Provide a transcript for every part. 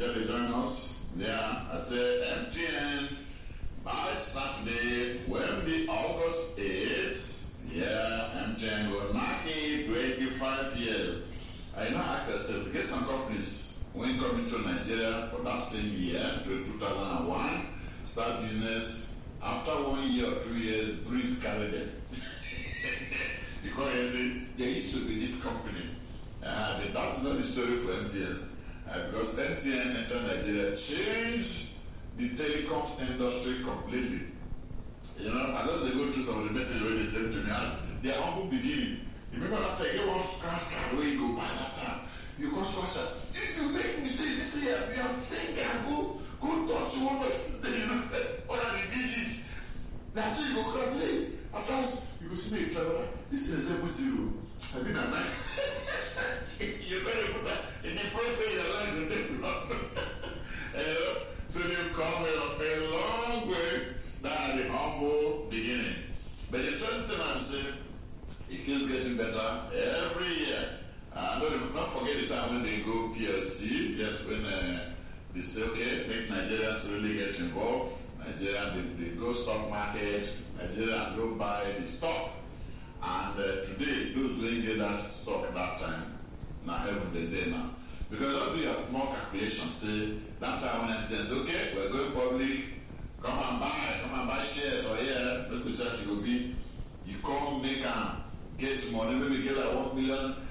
just join us. Yeah, I said MTN by Saturday, will be August 8th. Yeah, MTN will mark 25 years. I now ask myself, because some companies, when coming to Nigeria for that same year, 2001, start business, after 1 year or 2 years, breeze carried them. Because you see, there used to be this company. That's not the story for MTN. Because MTN entered Nigeria, changed the telecoms industry completely. You know, I just go through some of the messages where they sent to me, and their humble beginning. Remember that time, you want scratch card where you go buy that time. You go scratch it. If you make mistake, this year, your finger go touch one of you know, what are the digits? That's how you go cross it. At times, you go see me travel. This is a 0. I mean, I'm like, you're going to put that in the profile your life will take long. So they've come a long way. That's the humble beginning. But the trust thing I'm saying, it keeps getting better every year. Don't forget the time when they go PLC, just when they say, okay, make Nigerians really get involved. Nigeria, they go stock market, Nigeria go buy the stock. And today, those who didn't get that stock that time, now heaven the day now. Because all we have more calculations, say, that time when it says, okay, we're going public, come and buy shares, or yeah, look who says you will be, you come make and get money, maybe get like 1 million,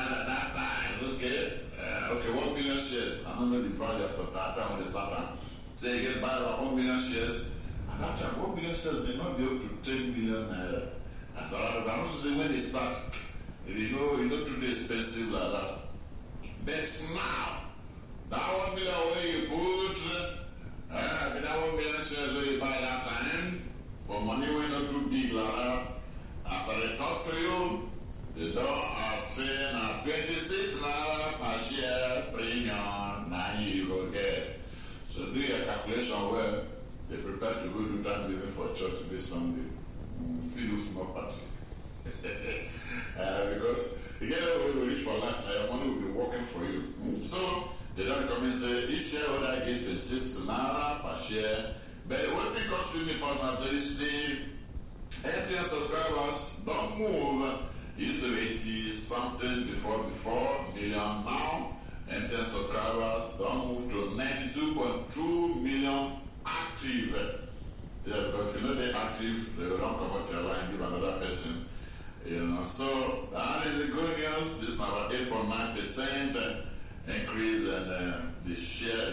okay, 1 million shares. I don't know the value of that time when they start. So you get buy like 1 million shares, and that time 1 million shares may not be up to 10 million naira. As I also say when they start, you know too expensive like that. But now, that 1 million where you put, that 1 million shares where you buy that time, for money we're not too big like that. As I talk to you, the door are paying 26 naira per share premium, 9 you go get. So do your calculation where they prepare to go do Thanksgiving for church this Sunday. Feel you small party. Because again, when we reach for life, your money will be working for you. So they don't come and say each shareholder gets 26 naira per share. But what we consume important is the MTN subscribers don't move. Used to 80 something before million now. MTN subscribers don't move to 92.2 million active. Yeah, because if you know they're active, they will not come out to your line and give another person. You know, so that is a good news. This is about 8.9% increase in the share